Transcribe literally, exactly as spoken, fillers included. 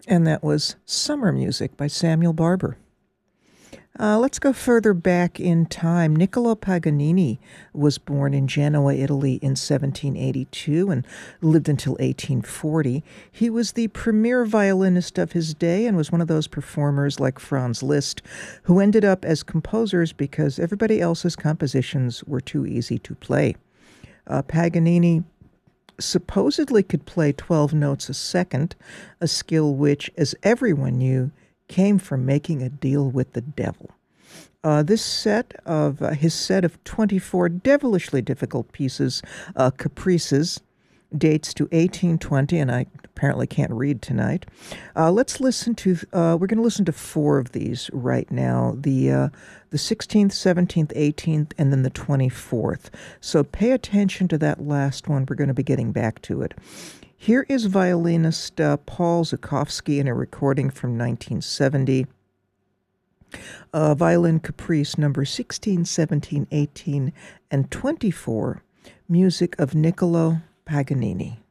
And that was Summer Music by Samuel Barber. Uh, let's go further back in time. Niccolo Paganini was born in Genoa, Italy in seventeen eighty-two and lived until eighteen forty. He was the premier violinist of his day and was one of those performers like Franz Liszt who ended up as composers because everybody else's compositions were too easy to play. Uh, Paganini supposedly could play twelve notes a second, a skill which, as everyone knew, came from making a deal with the devil. Uh, this set of uh, his set of twenty-four devilishly difficult pieces, uh, caprices, dates to eighteen twenty, and I apparently can't read tonight. Uh, let's listen to. Uh, we're going to listen to four of these right now: the uh, the sixteenth, seventeenth, eighteenth, and then the twenty-fourth. So pay attention to that last one. We're going to be getting back to it. Here is violinist uh, Paul Zukovsky in a recording from nineteen seventy. Uh, violin Caprice number sixteen, seventeen, eighteen, and twenty-four, music of Niccolo Paganini.